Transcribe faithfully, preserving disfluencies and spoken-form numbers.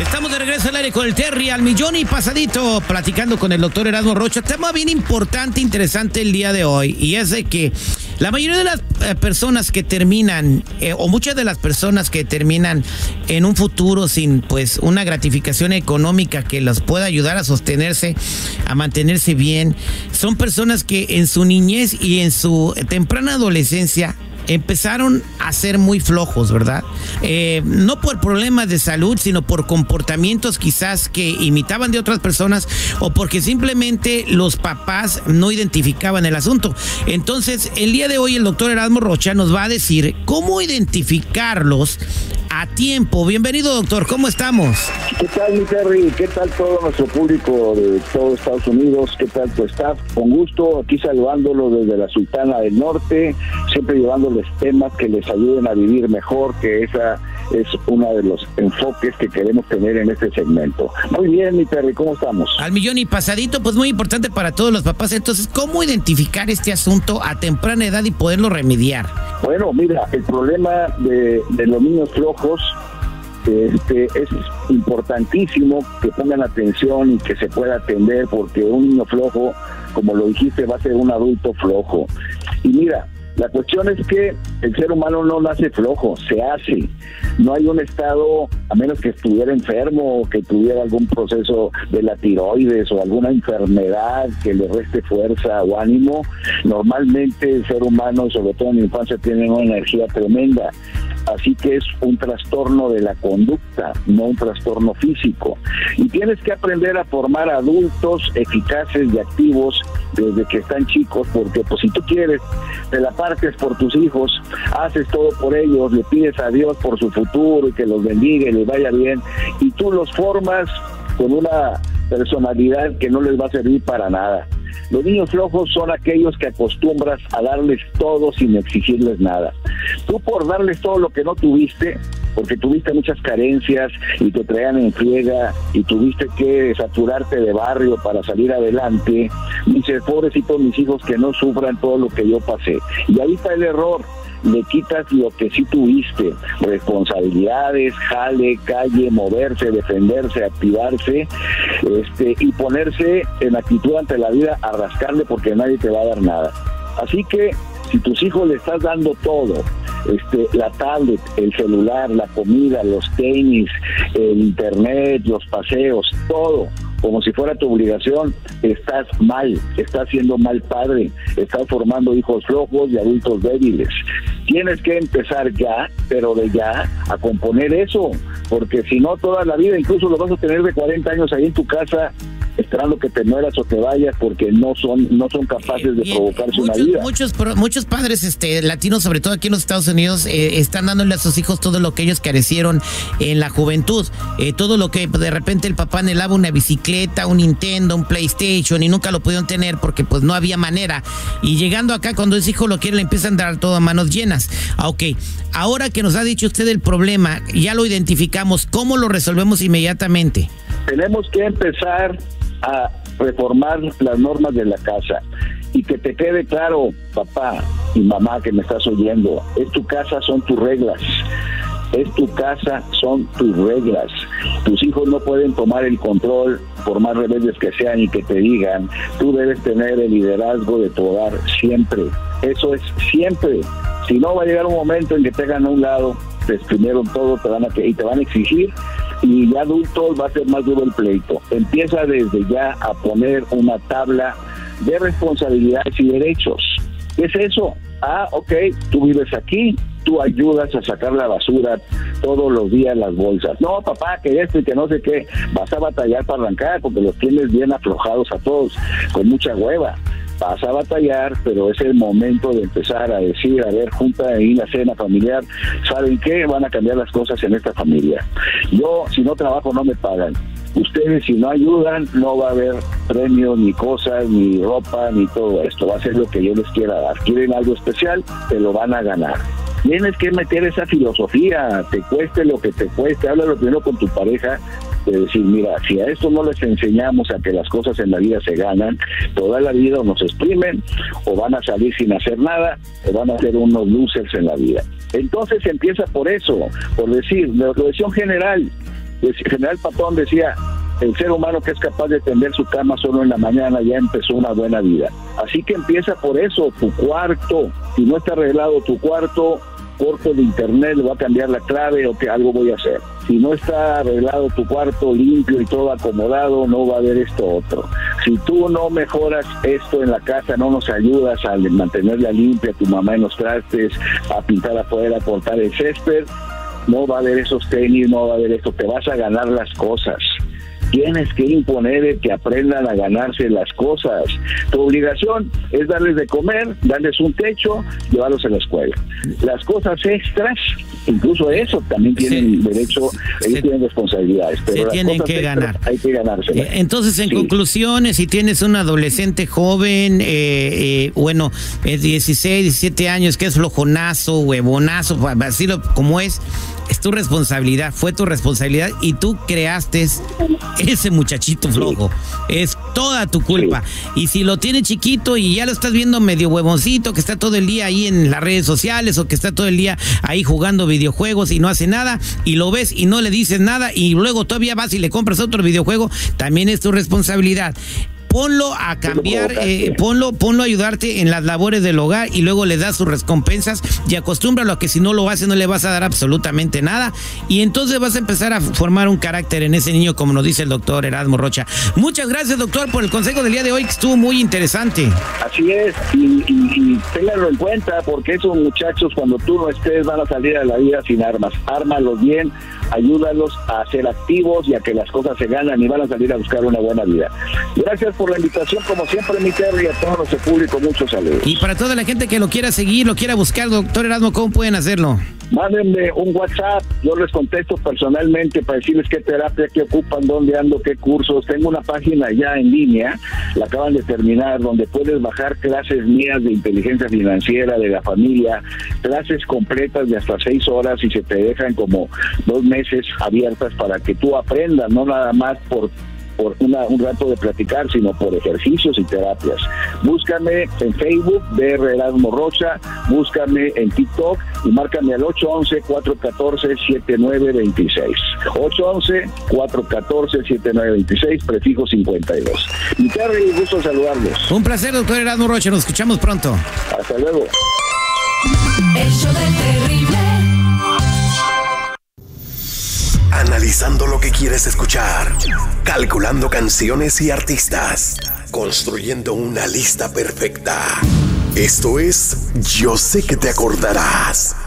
Estamos de regreso al aire con el Terry al millón y pasadito, platicando con el doctor Erasmo Rocha. Tema bien importante, interesante el día de hoy, y es de que la mayoría de las eh, personas que terminan, eh, o muchas de las personas que terminan en un futuro sin pues una gratificación económica que los pueda ayudar a sostenerse, a mantenerse bien, son personas que en su niñez y en su temprana adolescencia empezaron a ser muy flojos, ¿verdad? Eh, no por problemas de salud, sino por comportamientos quizás que imitaban de otras personas o porque simplemente los papás no identificaban el asunto. Entonces, el día de hoy el doctor Erasmo Rocha nos va a decir cómo identificarlos a tiempo. Bienvenido, doctor, ¿cómo estamos? ¿Qué tal, mi Terry? ¿Qué tal todo nuestro público de todo Estados Unidos? ¿Qué tal tu staff? Con gusto, aquí saludándolo desde la Sultana del Norte, siempre llevándoles temas que les ayuden a vivir mejor, que esa es uno de los enfoques que queremos tener en este segmento. Muy bien, mi Terry, ¿cómo estamos? Al millón y pasadito, pues muy importante para todos los papás. Entonces, ¿cómo identificar este asunto a temprana edad y poderlo remediar? Bueno, mira, el problema de, de los niños flojos Este, es importantísimo que pongan atención y que se pueda atender, porque un niño flojo, como lo dijiste, va a ser un adulto flojo. Y mira, la cuestión es que el ser humano no nace flojo, se hace. No hay un estado, a menos que estuviera enfermo o que tuviera algún proceso de la tiroides o alguna enfermedad que le reste fuerza o ánimo. Normalmente el ser humano, sobre todo en la infancia, tiene una energía tremenda. Así que es un trastorno de la conducta, no un trastorno físico. Y tienes que aprender a formar adultos eficaces y activos desde que están chicos, porque pues si tú quieres, te la partes por tus hijos, haces todo por ellos, le pides a Dios por su futuro y que los bendiga y les vaya bien, y tú los formas con una personalidad que no les va a servir para nada. Los niños flojos son aquellos que acostumbras a darles todo sin exigirles nada. Tú por darles todo lo que no tuviste, porque tuviste muchas carencias y te traían en friega y tuviste que saturarte de barrio para salir adelante, dices, pobrecitos mis hijos, que no sufran todo lo que yo pasé. Y ahí está el error. Le quitas lo que sí tuviste, responsabilidades, jale, calle, moverse, defenderse, activarse, este, y ponerse en actitud ante la vida a rascarle, porque nadie te va a dar nada. Así que si tus hijos le estás dando todo, este, la tablet, el celular, la comida, los tenis, el internet, los paseos, todo, como si fuera tu obligación, estás mal, estás siendo mal padre, estás formando hijos flojos y adultos débiles. Tienes que empezar ya, pero de ya, a componer eso, porque si no, toda la vida, incluso lo vas a tener de cuarenta años ahí en tu casa, esperando que te mueras o te vayas, porque no son no son capaces de Bien, provocarse muchos, una vida. Muchos muchos padres este latinos, sobre todo aquí en los Estados Unidos, eh, están dándole a sus hijos todo lo que ellos carecieron en la juventud, eh, todo lo que de repente el papá anhelaba, una bicicleta, un Nintendo, un PlayStation, y nunca lo pudieron tener porque pues no había manera, y llegando acá cuando ese hijo lo quiere le empiezan a dar todo a manos llenas. Ah, ok, ahora que nos ha dicho usted el problema, ya lo identificamos, ¿cómo lo resolvemos inmediatamente? Tenemos que empezar a reformar las normas de la casa, y que te quede claro, papá y mamá que me estás oyendo, es tu casa, son tus reglas. Es tu casa, son tus reglas. Tus hijos no pueden tomar el control, por más rebeldes que sean y que te digan. Tú debes tener el liderazgo de tu hogar siempre. Eso es siempre. Si no, va a llegar un momento en que te hagan a un lado, te exprimieron todo, te van a y te van a exigir, y ya adultos va a ser más duro el pleito. Empieza desde ya a poner una tabla de responsabilidades y derechos. ¿Qué es eso? Ah, ok, tú vives aquí, tú ayudas a sacar la basura todos los días, las bolsas. No, papá, que esto y que no sé qué. Vas a batallar para arrancar porque los tienes bien aflojados a todos, con mucha hueva. Vas a batallar, pero es el momento de empezar a decir, a ver, junta ahí la cena familiar, ¿saben qué? Van a cambiar las cosas en esta familia. Yo, si no trabajo, no me pagan. Ustedes, si no ayudan, no va a haber premios, ni cosas, ni ropa, ni todo esto. Va a ser lo que yo les quiera dar. ¿Quieren algo especial? Te lo van a ganar. Tienes que meter esa filosofía, te cueste lo que te cueste. Háblalo primero con tu pareja, de decir, mira, si a esto no les enseñamos a que las cosas en la vida se ganan, toda la vida o nos exprimen, o van a salir sin hacer nada, o van a ser unos losers en la vida. Entonces empieza por eso, por decir, la educación general, el general Patton decía, el ser humano que es capaz de tender su cama solo en la mañana ya empezó una buena vida. Así que empieza por eso, tu cuarto. Si no está arreglado tu cuarto, corto de internet, le voy a cambiar la clave o que algo voy a hacer. Si no está arreglado tu cuarto limpio y todo acomodado, no va a haber esto otro. Si tú no mejoras esto en la casa, no nos ayudas a mantenerla limpia, tu mamá en los trastes, a pintar afuera, a cortar el césped, no va a haber esos tenis, no va a haber esto, te vas a ganar las cosas. Tienes que imponer que aprendan a ganarse las cosas. Tu obligación es darles de comer, darles un techo, llevarlos a la escuela. Las cosas extras, incluso eso también tienen sí, derecho, ellos se, tienen responsabilidades. Pero se las tienen cosas que extras ganar. Hay que ganárselas. Entonces, en sí. conclusiones, si tienes un adolescente joven, eh, eh, bueno, es dieciséis, diecisiete años, que es flojonazo, huevonazo, así lo, como es, es tu responsabilidad, fue tu responsabilidad y tú creaste ese muchachito flojo. Sí. Es toda tu culpa. Sí. Y si lo tienes chiquito y ya lo estás viendo medio huevoncito, que está todo el día ahí en las redes sociales o que está todo el día ahí jugando videojuegos y no hace nada, y lo ves y no le dices nada y luego todavía vas y le compras otro videojuego, también es tu responsabilidad. Ponlo a cambiar, eh, ponlo, ponlo a ayudarte en las labores del hogar y luego le das sus recompensas y acostúmbralo a que si no lo hace no le vas a dar absolutamente nada y entonces vas a empezar a formar un carácter en ese niño, como nos dice el doctor Erasmo Rocha. Muchas gracias, doctor, por el consejo del día de hoy, que estuvo muy interesante. Así es, y, y, y ténganlo en cuenta, porque esos muchachos cuando tú no estés van a salir a la vida sin armas. Ármalos bien, ayúdalos a ser activos y a que las cosas se ganan y van a salir a buscar una buena vida. Gracias por la invitación, como siempre, mi Terry, a todo nuestro público, muchos saludos. Y para toda la gente que lo quiera seguir, lo quiera buscar, doctor Erasmo, ¿cómo pueden hacerlo? Mándenme un WhatsApp, yo les contesto personalmente para decirles qué terapia, qué ocupan, dónde ando, qué cursos. Tengo una página ya en línea, la acaban de terminar, donde puedes bajar clases mías de inteligencia financiera, de la familia, clases completas de hasta seis horas y se te dejan como dos meses abiertas para que tú aprendas, no nada más por por una, un rato de platicar, sino por ejercicios y terapias. Búscame en Facebook, D R Erasmo Rocha, búscame en TikTok y márcame al ocho once, cuatro catorce, siete nueve veintiséis. ocho once, cuatro catorce, siete nueve veintiséis, prefijo cincuenta y dos. Y Terry, gusto saludarlos. Un placer, doctor Erasmo Rocha, nos escuchamos pronto. Hasta luego. El show del terrible. Analizando lo que quieres escuchar, calculando canciones y artistas, construyendo una lista perfecta. Esto es Yo sé que te acordarás.